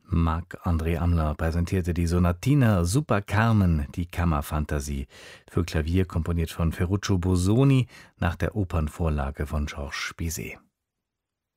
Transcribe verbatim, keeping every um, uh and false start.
Marc-André Amler präsentierte die Sonatina Super Carmen, die Kammerfantasie, für Klavier komponiert von Ferruccio Busoni nach der Opernvorlage von Georges Bizet.